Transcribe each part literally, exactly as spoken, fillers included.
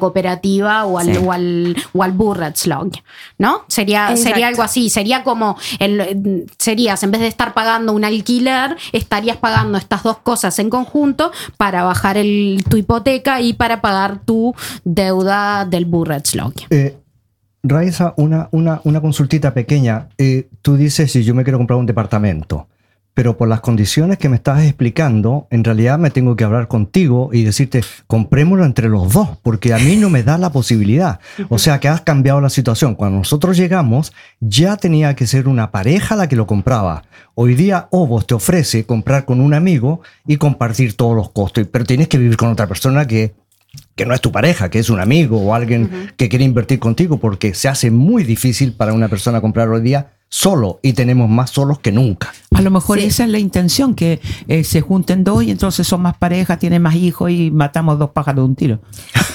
cooperativa o al, sí. o al, o al Bürgerslag, ¿no? Sería, sería algo así, sería como, el, serías, en vez de estar pagando un alquiler, estarías pagando estas dos cosas en conjunto para bajar el, tu hipoteca y para pagar tu deuda del Bürgerslag. Eh, Raiza, una, una, una consultita pequeña. Eh, tú dices, si yo me quiero comprar un departamento, pero por las condiciones que me estás explicando, en realidad me tengo que hablar contigo y decirte, comprémoslo entre los dos, porque a mí no me da la posibilidad. O sea, que has cambiado la situación. Cuando nosotros llegamos, ya tenía que ser una pareja la que lo compraba. Hoy día, Ovos te ofrece comprar con un amigo y compartir todos los costos, pero tienes que vivir con otra persona que... que no es tu pareja, que es un amigo o alguien uh-huh. que quiere invertir contigo, porque se hace muy difícil para una persona comprar hoy día solo, y tenemos más solos que nunca. A lo mejor sí. esa es la intención, que eh, se junten dos y entonces son más parejas, tienen más hijos y matamos dos pájaros de un tiro.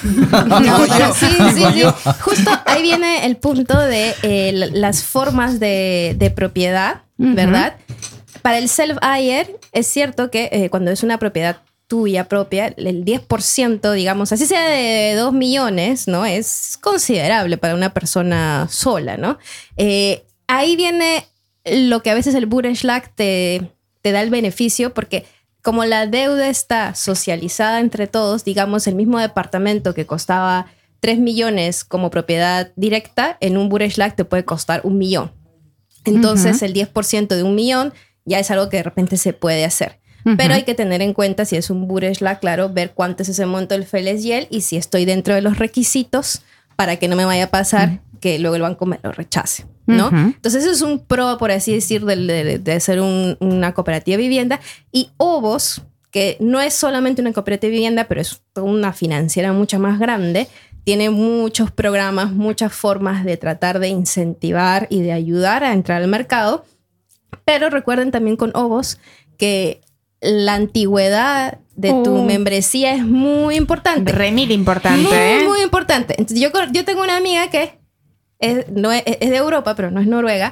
No, pero sí, sí, sí. Justo ahí viene el punto de eh, las formas de, de propiedad, uh-huh. ¿verdad? Para el self-hire es cierto que eh, cuando es una propiedad tuya propia, el diez por ciento, digamos, así sea de dos millones, ¿no? Es considerable para una persona sola, ¿no? Eh, ahí viene lo que a veces el Bürgerslag te, te da el beneficio, porque como la deuda está socializada entre todos, digamos, el mismo departamento que costaba tres millones como propiedad directa, en un Bürgerslag te puede costar un millón. Entonces, uh-huh. el diez por ciento de un millón ya es algo que de repente se puede hacer. Uh-huh. Pero hay que tener en cuenta, si es un Bürgerslag, claro, ver cuánto es ese monto del Fellesgeld y si estoy dentro de los requisitos para que no me vaya a pasar uh-huh. que luego el banco me lo rechace, ¿no? Uh-huh. Entonces eso es un pro, por así decir, de, de, de ser un, una cooperativa de vivienda. Y Ovos, que no es solamente una cooperativa de vivienda, pero es una financiera mucho más grande, tiene muchos programas, muchas formas de tratar de incentivar y de ayudar a entrar al mercado. Pero recuerden también con Ovos que la antigüedad de tu uh. membresía es muy importante. Remil importante, muy, ¿eh? Muy importante. Entonces, yo, yo tengo una amiga que es, no es, es de Europa, pero no es noruega.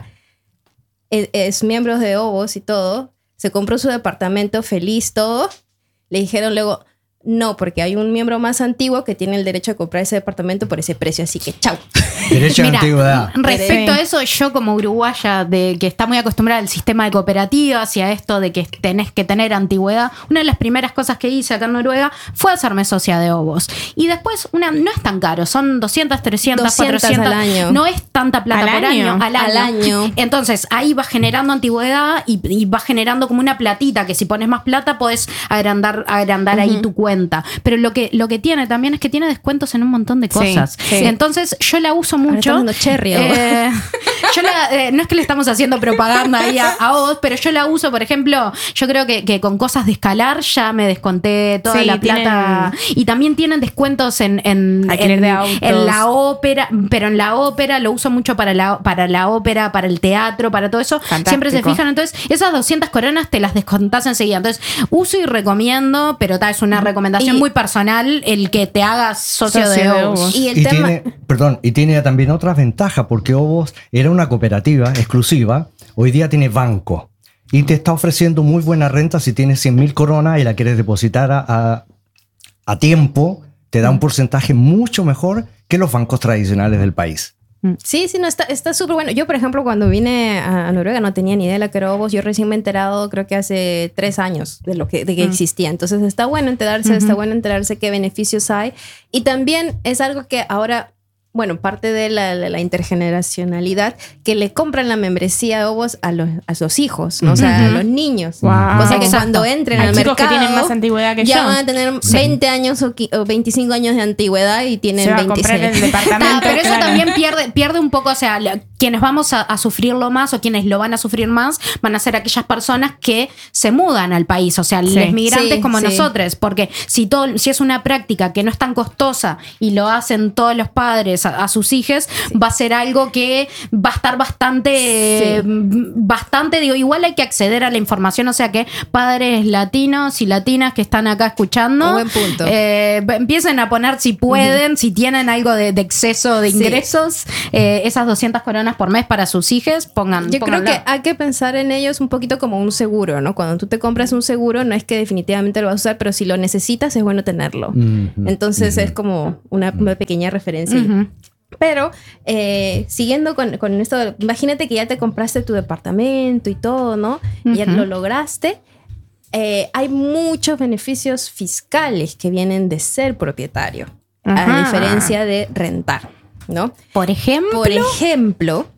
Es, es miembro de Ovos y todo. Se compró su departamento feliz, todo. Le dijeron luego, no, porque hay un miembro más antiguo que tiene el derecho a comprar ese departamento por ese precio. Así que, chau. Derecho a antigüedad. Respecto sí. a eso, yo como uruguaya, de que está muy acostumbrada al sistema de cooperativas y a esto de que tenés que tener antigüedad, una de las primeras cosas que hice acá en Noruega fue hacerme socia de Ovos. Y después, una, no es tan caro, son doscientas, trescientas, cuatrocientas al año. No es tanta plata ¿Al por año? año, al año. Al año. Entonces, ahí vas generando antigüedad y, y vas generando como una platita, que si pones más plata podés agrandar, agrandar uh-huh. ahí tu cuenta. Pero lo que, lo que tiene también es que tiene descuentos en un montón de cosas. Sí, sí. Entonces, yo la uso mucho. Cherry, eh, yo la, eh, no es que le estamos haciendo propaganda ahí a, a vos, pero yo la uso, por ejemplo, yo creo que, que con cosas de escalar ya me desconté toda sí, la plata. Tienen, y también tienen descuentos en, en, en, de autos. en la ópera, pero en la ópera lo uso mucho para la, para la ópera, para el teatro, para todo eso. Fantástico. Siempre se fijan. Entonces, esas doscientas coronas te las descontás enseguida. Entonces, uso y recomiendo, pero ta, es una recomendación y, muy personal el que te hagas socio, socio de Ovos. Y el y tema... tiene, perdón, y tiene también otras ventajas, porque Ovos era una cooperativa exclusiva, hoy día tiene banco y te está ofreciendo muy buena renta si tienes cien mil coronas y la quieres depositar a, a, a tiempo, te da un porcentaje mucho mejor que los bancos tradicionales del país. Sí, sí, no, está está súper bueno. Yo, por ejemplo, cuando vine a Noruega no tenía ni idea de lo que era Ovos. Yo recién me he enterado, creo que hace tres años de lo que, de que mm. existía. Entonces está bueno enterarse, uh-huh. está bueno enterarse qué beneficios hay. Y también es algo que ahora, bueno, parte de la, la, la intergeneracionalidad, que le compran la membresía de Ovos a los, a los hijos, ¿no? Uh-huh. O sea, a los niños. Wow. O sea, que Exacto. cuando entren hay al chicos mercado, que tienen más antigüedad que ya yo. van a tener sí. veinte años o, o veinticinco años de antigüedad y tienen se va veintiséis. A comprar el departamento. Ah, pero eso claro. también pierde, pierde un poco, o sea, la, quienes vamos a, a sufrirlo más o quienes lo van a sufrir más van a ser aquellas personas que se mudan al país, o sea, sí. los migrantes sí, como sí. nosotros, porque si todo, si es una práctica que no es tan costosa y lo hacen todos los padres a, a sus hijos, sí. va a ser algo que va a estar bastante, sí. bastante, digo, igual hay que acceder a la información, o sea que padres latinos y latinas que están acá escuchando, buen punto. Eh, empiecen a poner si pueden, uh-huh. si tienen algo de, de exceso de ingresos, sí. eh, esas doscientas coronas por mes para sus hijos, pongan. Yo pónganlo. creo que hay que pensar en ellos un poquito como un seguro, ¿no? Cuando tú te compras un seguro, no es que definitivamente lo vas a usar, pero si lo necesitas es bueno tenerlo. Uh-huh. Entonces uh-huh. es como una, una pequeña referencia. Uh-huh. Pero eh, siguiendo con, con esto, imagínate que ya te compraste tu departamento y todo, ¿no? Uh-huh. Y ya lo lograste. Eh, hay muchos beneficios fiscales que vienen de ser propietario, uh-huh. a diferencia de rentar, ¿no? Por ejemplo, Por ejemplo,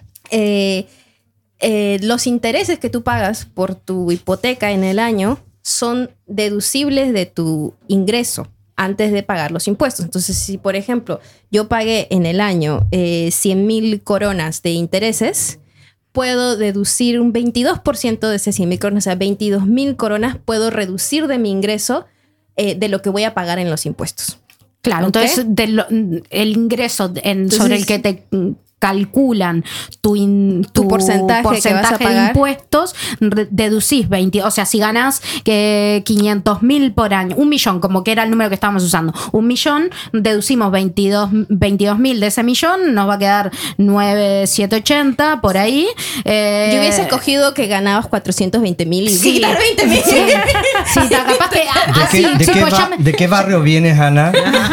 eh, eh, los intereses que tú pagas por tu hipoteca en el año son deducibles de tu ingreso antes de pagar los impuestos. Entonces, si por ejemplo yo pagué en el año eh, cien mil coronas de intereses, puedo deducir un veintidós por ciento de ese cien mil coronas, o sea, veintidós mil coronas puedo reducir de mi ingreso eh, de lo que voy a pagar en los impuestos. Claro, ¿okay? Entonces de lo, el ingreso en, entonces, sobre el que te calculan tu, in, tu, tu porcentaje, porcentaje que vas a de pagar. impuestos, deducís veinte, o sea, si ganás que quinientos mil por año, un millón, como que era el número que estábamos usando, un millón, deducimos veintidós mil de ese millón, nos va a quedar nueve mil setecientos ochenta por ahí. Eh, Yo hubiese escogido que ganabas cuatrocientos veinte mil y sí, quitar veinte mil. Sí, sí, capaz que ¿De, qué, de, qué va, ¿De qué barrio vienes, Ana?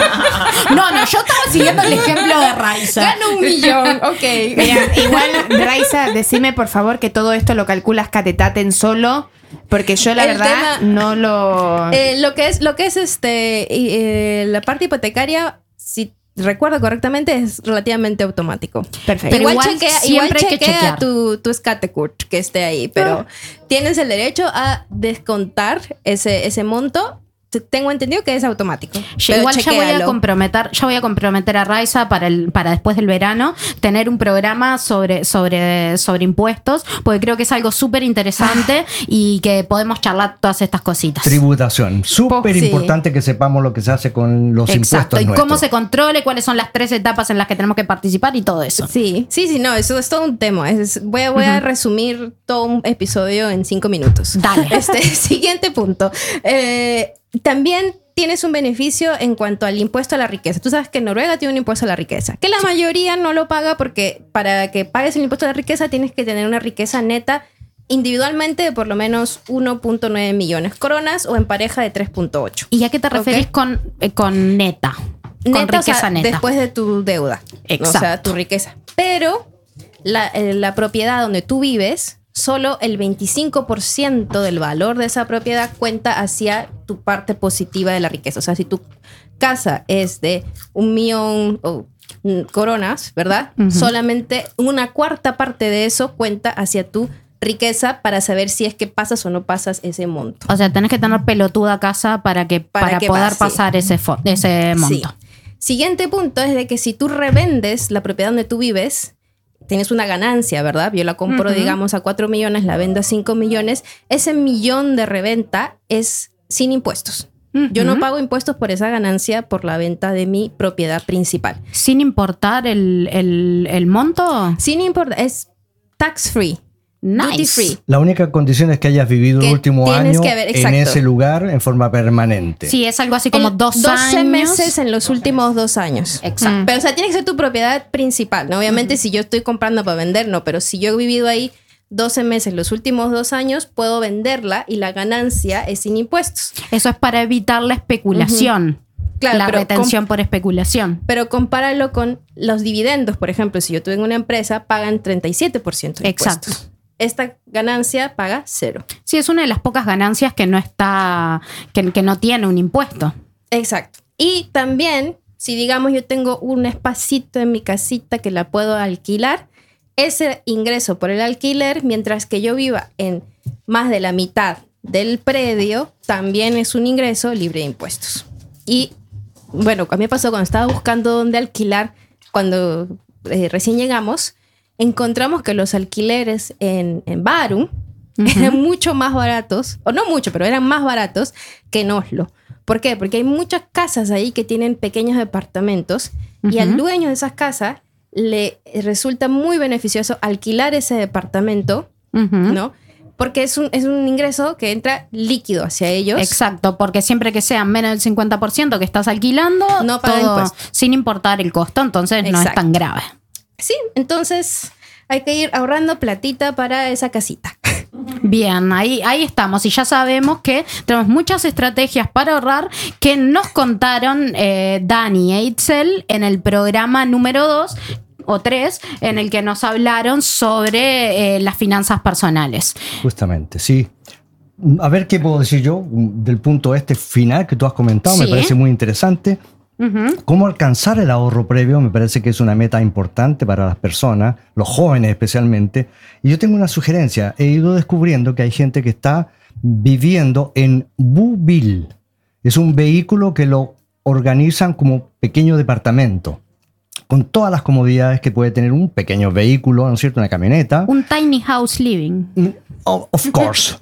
No, no, yo estaba siguiendo el ejemplo de Raiza. Gano un millón, ok. Mira, igual, Raiza, decime por favor que todo esto lo calculas catetaten solo, porque yo la El verdad tema, no lo... Eh, lo que es, lo que es este, eh, la parte hipotecaria, si recuerdo correctamente, es relativamente automático. Perfecto. Pero igual, igual chequea, siempre igual hay que chequea chequear. tu, tu Skattekort que esté ahí, pero ah. tienes el derecho a descontar ese, ese monto. Tengo entendido que es automático. Yo igual ya voy a comprometer, ya voy a comprometer a Raiza para el, para después del verano tener un programa sobre, sobre, sobre impuestos, porque creo que es algo súper interesante ah. y que podemos charlar todas estas cositas. Tributación, súper sí. importante que sepamos lo que se hace con los Exacto. impuestos. Y nuestros. Cómo se controle, cuáles son las tres etapas en las que tenemos que participar y todo eso. Sí, sí, sí, no, eso es todo un tema. Es, voy a, voy uh-huh. a resumir todo un episodio en cinco minutos. Dale. Este, siguiente punto. Eh, También tienes un beneficio en cuanto al impuesto a la riqueza. Tú sabes que Noruega tiene un impuesto a la riqueza, que la sí. mayoría no lo paga porque para que pagues el impuesto a la riqueza tienes que tener una riqueza neta individualmente de por lo menos uno punto nueve millones coronas o en pareja de tres punto ocho. ¿Y a qué te referís okay. con, eh, con neta? Con neta, riqueza o sea, neta. Después de tu deuda. Exacto. O sea, tu riqueza. Pero la, eh, la propiedad donde tú vives, solo el veinticinco por ciento del valor de esa propiedad cuenta hacia tu parte positiva de la riqueza. O sea, si tu casa es de un millón oh, coronas, ¿verdad? Uh-huh. Solamente una cuarta parte de eso cuenta hacia tu riqueza para saber si es que pasas o no pasas ese monto. O sea, tenés que tener pelotuda casa para, que, para, para que poder vas, pasar sí. ese, fo- ese monto. Sí. Siguiente punto es de que si tú revendes la propiedad donde tú vives, tienes una ganancia, ¿verdad? Yo la compro, uh-huh. digamos, a cuatro millones, la vendo a cinco millones. Ese millón de reventa es sin impuestos. Uh-huh. Yo no pago impuestos por esa ganancia por la venta de mi propiedad principal. ¿Sin importar el, el, el monto? Sin importar, es tax free. Nice. Duty free. La única condición es que hayas vivido que el último año ver, en ese lugar en forma permanente. Sí, es algo así como el, dos doce años. meses en los últimos dos años. Exacto. Mm. Pero, o sea, tiene que ser tu propiedad principal, ¿no? Obviamente, uh-huh. si yo estoy comprando para vender, no. Pero si yo he vivido ahí doce meses los últimos dos años, puedo venderla y la ganancia es sin impuestos. Eso es para evitar la especulación. Uh-huh. Claro, la retención com- por especulación. Pero compáralo con los dividendos, por ejemplo. Si yo tuve una empresa, pagan treinta y siete por ciento de impuestos. Exacto. Esta ganancia paga cero. Sí, es una de las pocas ganancias que no está, que, que no tiene un impuesto. Exacto. Y también, si digamos yo tengo un espacito en mi casita que la puedo alquilar, ese ingreso por el alquiler, mientras que yo viva en más de la mitad del predio, también es un ingreso libre de impuestos. Y bueno, a mí me pasó cuando estaba buscando dónde alquilar, cuando eh, recién llegamos, encontramos que los alquileres en, en Bærum uh-huh. eran mucho más baratos, o no mucho, pero eran más baratos que en Oslo. ¿Por qué? Porque hay muchas casas ahí que tienen pequeños departamentos Uh-huh. Y al dueño de esas casas le resulta muy beneficioso alquilar ese departamento, uh-huh. ¿no? Porque es un, es un ingreso que entra líquido hacia ellos. Exacto, porque siempre que sea menos del cincuenta por ciento que estás alquilando, no pagan impuestos. Sin importar el costo, entonces Exacto. no es tan grave. Sí, entonces hay que ir ahorrando platita para esa casita. Bien, ahí, ahí estamos. Y ya sabemos que tenemos muchas estrategias para ahorrar que nos contaron eh, Dani e Itzel en el programa número dos o tres, en el que nos hablaron sobre eh, las finanzas personales. Justamente, sí. A ver qué puedo decir yo del punto este final que tú has comentado, sí. Me parece muy interesante. Uh-huh. Cómo alcanzar el ahorro previo me parece que es una meta importante para las personas, los jóvenes especialmente. Y yo tengo una sugerencia. He ido descubriendo que hay gente que está viviendo en Bubil. Es un vehículo que lo organizan como pequeño departamento, con todas las comodidades que puede tener un pequeño vehículo, ¿no es cierto? Una camioneta. Un tiny house living. Oh, of course.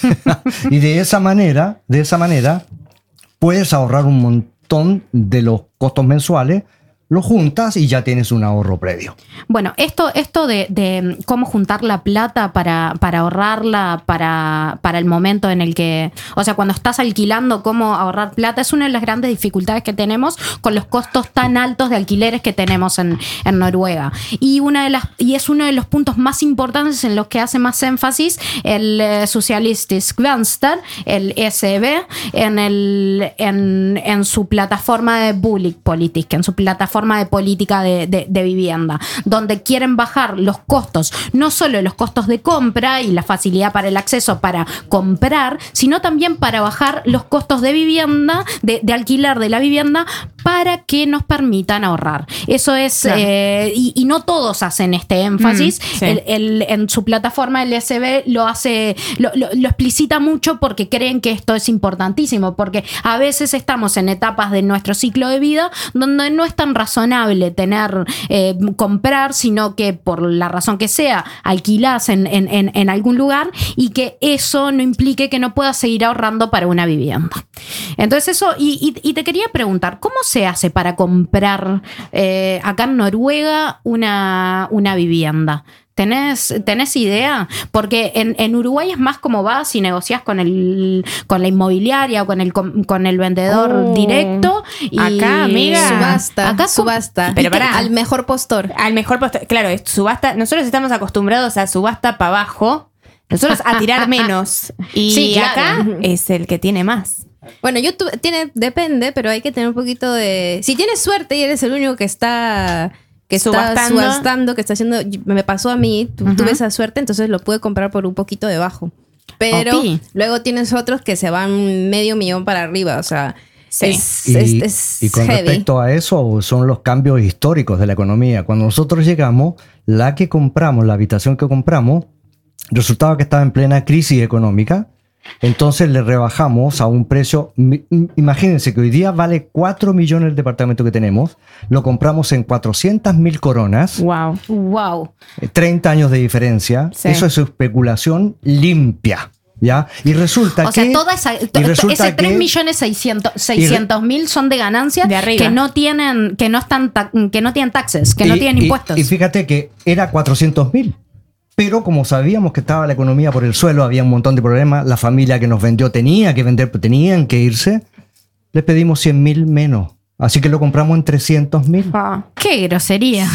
Y de esa manera, de esa manera, puedes ahorrar un montón de los costos mensuales, lo juntas y ya tienes un ahorro previo. Bueno, esto, esto de, de cómo juntar la plata para, para ahorrarla para, para el momento en el que, o sea, cuando estás alquilando, cómo ahorrar plata, es una de las grandes dificultades que tenemos con los costos tan altos de alquileres que tenemos en, en Noruega. Y, una de las, y es uno de los puntos más importantes en los que hace más énfasis el eh, Socialistisk Venstre, el S E V, en, el, en, en su plataforma de Boligpolitik, en su plataforma de política de, de, de vivienda, donde quieren bajar los costos, no solo los costos de compra y la facilidad para el acceso para comprar, sino también para bajar los costos de vivienda, de, de alquiler de la vivienda, para que nos permitan ahorrar. Eso es, claro. eh, y, y no todos hacen este énfasis. Mm, sí. el, el, en su plataforma el S B lo hace, lo, lo, lo explicita mucho porque creen que esto es importantísimo, porque a veces estamos en etapas de nuestro ciclo de vida donde no es tan razonable tener, eh, comprar, sino que por la razón que sea, alquilás en, en, en, en algún lugar y que eso no implique que no puedas seguir ahorrando para una vivienda. Entonces eso, y, y, y te quería preguntar, ¿cómo se hace para comprar eh, acá en Noruega una, una vivienda? ¿Tenés, ¿Tenés idea? Porque en, en Uruguay es más como vas y negociás con el con la inmobiliaria o con el con, con el vendedor oh. directo. Y acá, amiga. Subasta. Acá subasta. Pero para al mejor postor. Al mejor postor. Claro, es subasta. Nosotros estamos acostumbrados a subasta para abajo. Nosotros a tirar menos. Y sí, claro. Acá es el que tiene más. Bueno, YouTube tiene, depende, pero hay que tener un poquito de... Si tienes suerte y eres el único que está... que está subastando. subastando, que está haciendo, me pasó a mí, tu, uh-huh. tuve esa suerte, entonces lo pude comprar por un poquito debajo. Pero okay. luego tienes otros que se van medio millón para arriba, o sea, sí. es, y, es, es y con heavy. Respecto a eso, son los cambios históricos de la economía. Cuando nosotros llegamos, la que compramos, la habitación que compramos, resultaba que estaba en plena crisis económica. Entonces le rebajamos a un precio, imagínense que hoy día vale cuatro millones el departamento que tenemos, lo compramos en cuatrocientas mil coronas. Wow, wow. treinta años de diferencia, sí. Eso es especulación limpia. ¿Ya? Y resulta o que... O sea, toda esa, to, ese tres millones seiscientos mil son de ganancias de que no tienen, que no están, que no tienen taxes, que y, no tienen y, impuestos. Y fíjate que era cuatrocientos mil. Pero como sabíamos que estaba la economía por el suelo, había un montón de problemas, la familia que nos vendió tenía que vender, tenían que irse, les pedimos cien mil menos. Así que lo compramos en trescientos mil. Ah, ¡qué grosería!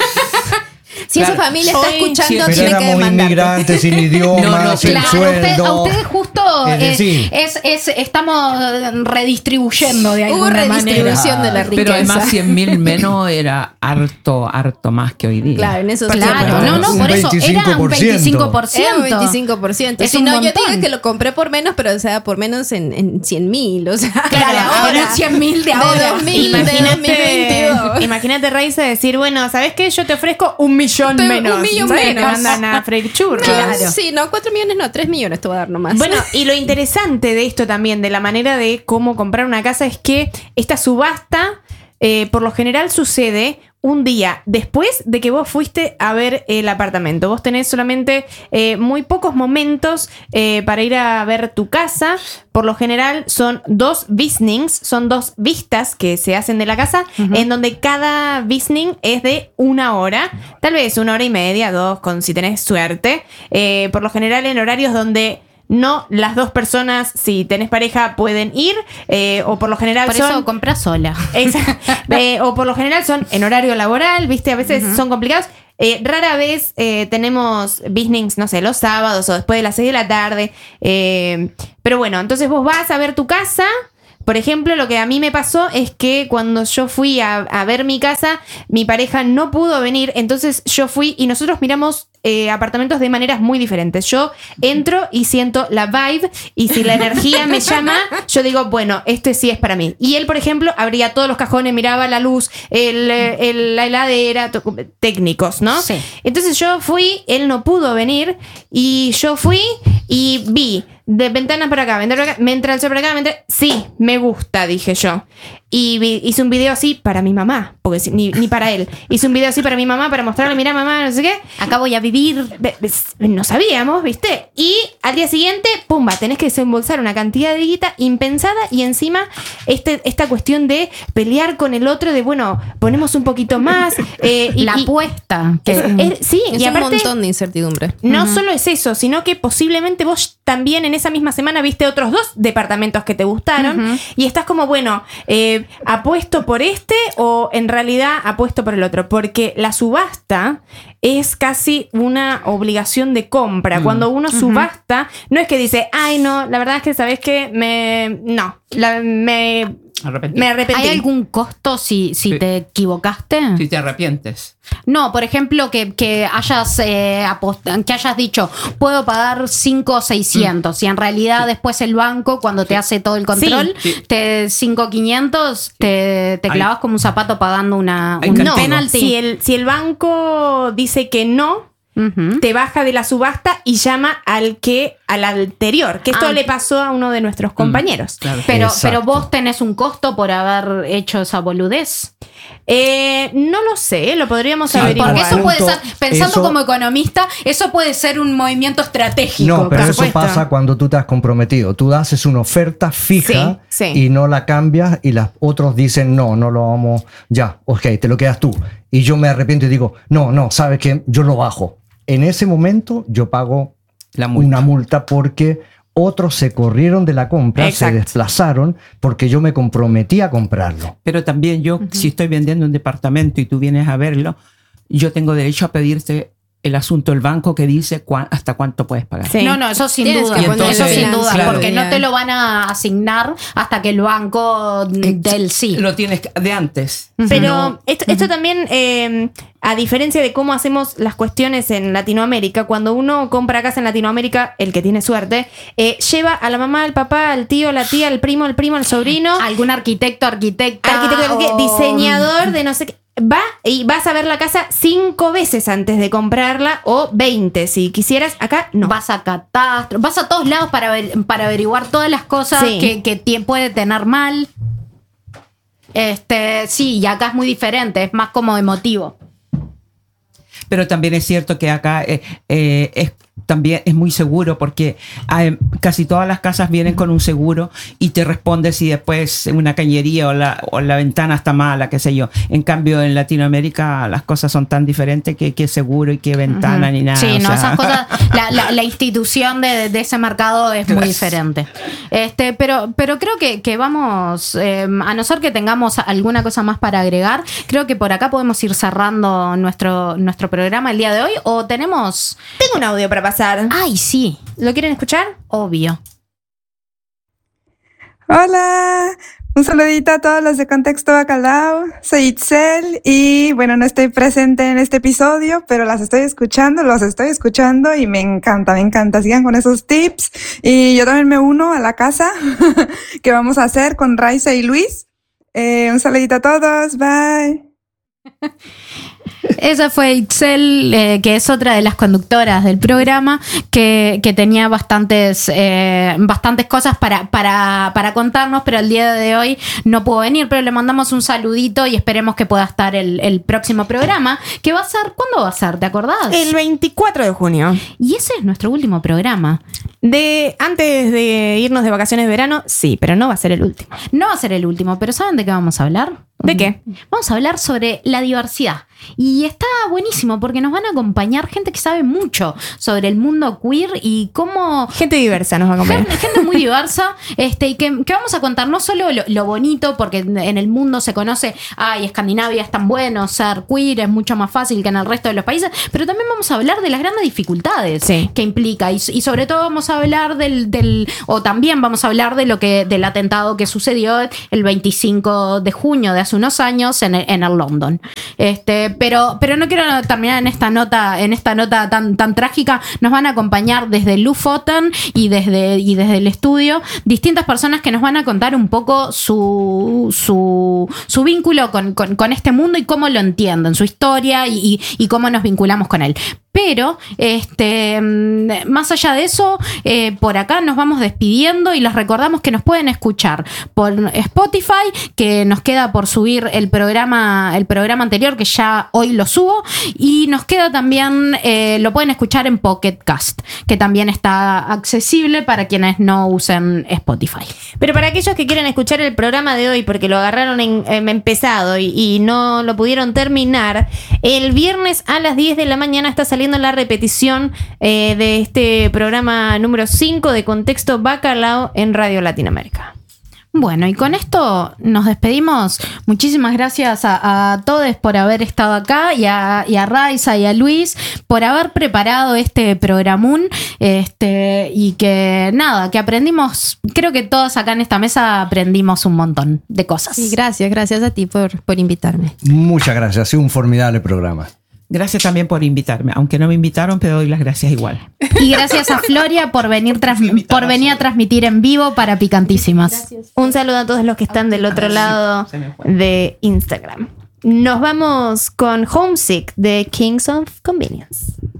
Si claro. esa familia está Hoy, escuchando, sí, tiene que demandarte. Inmigrantes sin idioma, no, no, sin claro, sueldo. Usted, a ustedes justo es decir, es, es, es, estamos redistribuyendo de alguna manera. Hubo redistribución manera. de la riqueza. Pero además cien mil menos era harto, harto más que hoy día. Claro, en eso claro, sí. No, no, por eso era un veinticinco por ciento. Era un veinticinco por ciento. Es si un no, montón. yo te digo que lo compré por menos, pero o sea, por menos en, en cien mil. O sea, claro, ahora cien mil de ahora. Imagínate, imagínate, Raiza, decir, bueno, ¿sabes qué? Yo te ofrezco un millón te, menos. Un millón ¿sabes? menos. Me mandan a freír churros. Claro. Sí, no, cuatro millones no, tres millones te voy a dar nomás. Bueno, y lo interesante de esto también, de la manera de cómo comprar una casa, es que esta subasta eh, por lo general sucede un día después de que vos fuiste a ver el apartamento. Vos tenés solamente eh, muy pocos momentos eh, para ir a ver tu casa. Por lo general son dos visnings, son dos vistas que se hacen de la casa, uh-huh. en donde cada visning es de una hora, tal vez una hora y media, dos, con, si tenés suerte. Eh, por lo general en horarios donde no las dos personas, si tenés pareja, pueden ir, eh, o por lo general por son... Por eso compras sola. eh, o por lo general son en horario laboral, ¿viste? A veces uh-huh. son complicados. Eh, rara vez eh, tenemos business, no sé, los sábados o después de las seis de la tarde. Eh, pero bueno, entonces vos vas a ver tu casa. Por ejemplo, lo que a mí me pasó es que cuando yo fui a, a ver mi casa, mi pareja no pudo venir, entonces yo fui y nosotros miramos eh, apartamentos de maneras muy diferentes. Yo entro y siento la vibe y si la energía me llama, yo digo, bueno, este sí es para mí. Y él, por ejemplo, abría todos los cajones, miraba la luz, el, el, la heladera, to- técnicos, ¿no? Sí. Entonces yo fui, él no pudo venir y yo fui y vi de ventanas por acá, ventanas por acá, me entra el sol por acá, me entra... Sí, me gusta, dije yo. Y vi, hice un video así para mi mamá, porque ni, ni para él. Hice un video así para mi mamá, para mostrarle, mira mamá, no sé qué. Acá voy a vivir. No sabíamos, ¿viste? Y al día siguiente, pumba, tenés que desembolsar una cantidad de guita impensada y encima este, esta cuestión de pelear con el otro, de bueno, ponemos un poquito más. Eh, y, la y, apuesta. Que... Es, es, sí, es y un aparte, montón de incertidumbre. No uh-huh. solo es eso, sino que posiblemente vos también en esa misma semana viste otros dos departamentos que te gustaron uh-huh. y estás como, bueno, eh, ¿apuesto por este o en realidad apuesto por el otro? Porque la subasta es casi una obligación de compra. Mm. Cuando uno uh-huh. subasta, no es que dice, ay, no, la verdad es que, ¿sabes qué? Me... No, la, me... Arrepentí. Me arrepentí. ¿Hay algún costo si, si sí. te equivocaste? Si te arrepientes. No, por ejemplo, que, que hayas eh, apost- que hayas dicho, puedo pagar cinco o seiscientos, mm. y en realidad sí. después el banco, cuando sí. te hace todo el control, sí. te cinco quinientos, sí. te, te clavas hay, como un zapato pagando una un no, penalty. Si el, si el banco dice que no, Uh-huh. te baja de la subasta y llama al que al anterior, que esto ah. le pasó a uno de nuestros compañeros. Mm, claro. Pero, pero vos tenés un costo por haber hecho esa boludez. Eh, no lo sé, lo podríamos sí, averiguar. Porque eso puede ser, pensando eso, como economista, eso puede ser un movimiento estratégico. No, pero eso pasa cuando tú te has comprometido. Tú haces una oferta fija sí, sí. y no la cambias y los otros dicen, no, no lo vamos, ya, ok, te lo quedas tú. Y yo me arrepiento y digo, no, no, ¿sabes qué? Yo lo bajo. En ese momento yo pago la multa. una multa porque otros se corrieron de la compra, Exacto. se desplazaron porque yo me comprometí a comprarlo. Pero también yo, uh-huh. si estoy vendiendo un departamento y tú vienes a verlo, yo tengo derecho a pedirte el asunto del banco que dice cu- hasta cuánto puedes pagar. Sí. No, no, eso sin Tienes duda. que poner Eso sin duda, claro. porque no te lo van a asignar hasta que el banco del sí. Lo tienes de antes. Pero no. esto, esto también, eh, a diferencia de cómo hacemos las cuestiones en Latinoamérica, cuando uno compra casa en Latinoamérica, el que tiene suerte, eh, lleva a la mamá, al papá, al tío, la tía, al primo, el primo, el sobrino. Algún arquitecto, arquitecta. Arquitecto, o... diseñador de no sé qué. Va y vas a ver la casa cinco veces antes de comprarla o veinte si quisieras. Acá no. Vas a catastro, vas a todos lados para, ver, para averiguar todas las cosas sí. que, que t- puede tener mal. Este, sí, y acá es muy diferente, es más como emotivo. Pero también es cierto que acá eh, eh, es, también es muy seguro porque hay, casi todas las casas vienen con un seguro y te responde si después una cañería o la, o la ventana está mala, qué sé yo. En cambio, en Latinoamérica las cosas son tan diferentes que qué seguro y qué ventana uh-huh. ni nada. Sí, o no, sea. esas cosas, la, la, la institución de, de ese mercado es muy diferente. Este, pero, pero creo que, que vamos, eh, a no ser que tengamos alguna cosa más para agregar, creo que por acá podemos ir cerrando nuestro, nuestro programa el día de hoy, o tenemos... Tengo un audio para pasar. Ay, sí. ¿Lo quieren escuchar? Obvio. Hola, un saludito a todos los de Contexto Bacalao. Soy Itzel y bueno, no estoy presente en este episodio, pero las estoy escuchando, los estoy escuchando y me encanta, me encanta. Sigan con esos tips y yo también me uno a la casa que vamos a hacer con Raiza y Luis. Eh, un saludito a todos, bye. Esa fue Itzel, eh, que es otra de las conductoras del programa, que, que tenía bastantes, eh, bastantes cosas para, para, para contarnos, pero el día de hoy no pudo venir, pero le mandamos un saludito y esperemos que pueda estar el, el próximo programa, que va a ser, ¿cuándo va a ser? ¿Te acordás? El veinticuatro de junio. Y ese es nuestro último programa. De antes de irnos de vacaciones de verano, sí, pero no va a ser el último. No va a ser el último, pero ¿saben de qué vamos a hablar? ¿De qué? Vamos a hablar sobre la diversidad. Y está buenísimo porque nos van a acompañar gente que sabe mucho sobre el mundo queer y cómo... Gente diversa nos va a acompañar. Gente, gente muy diversa, este, y que, que vamos a contar no solo lo, lo bonito, porque en el mundo se conoce, ay, Escandinavia es tan bueno, ser queer es mucho más fácil que en el resto de los países, pero también vamos a hablar de las grandes dificultades sí. que implica. Y, y sobre todo vamos a hablar del, del, o también vamos a hablar de lo que, del atentado que sucedió el veinticinco de junio de hace unos años en el, en el London. Este, pero, pero no quiero terminar en esta nota, en esta nota tan, tan trágica. Nos van a acompañar desde Lofoten y desde, y desde el estudio distintas personas que nos van a contar un poco su, su, su vínculo con, con, con este mundo y cómo lo entienden, su historia y, y, y cómo nos vinculamos con él. Pero, este, más allá de eso, eh, por acá nos vamos despidiendo y les recordamos que nos pueden escuchar por Spotify, que nos queda por subir el programa, el programa anterior, que ya hoy lo subo, y nos queda también, eh, lo pueden escuchar en Pocket Cast, que también está accesible para quienes no usen Spotify. Pero para aquellos que quieren escuchar el programa de hoy porque lo agarraron en, en empezado y, y no lo pudieron terminar, el viernes a las diez de la mañana está saliendo la repetición eh, de este programa número cinco de Contexto Bacalao en Radio Latinoamérica. Bueno, y con esto nos despedimos. Muchísimas gracias a, a todos por haber estado acá y a, y a Raiza y a Luis por haber preparado este programón, este, y que nada, que aprendimos, creo que todos acá en esta mesa aprendimos un montón de cosas. Sí, gracias, gracias a ti por, por invitarme. Muchas gracias, ha sido un formidable programa. Gracias también por invitarme, aunque no me invitaron, pero doy las gracias igual. Y gracias a Floria por venir, trans- por venir a transmitir en vivo para Picantísimas. Gracias. Un saludo a todos los que están del otro lado de Instagram. Nos vamos con Homesick de Kings of Convenience.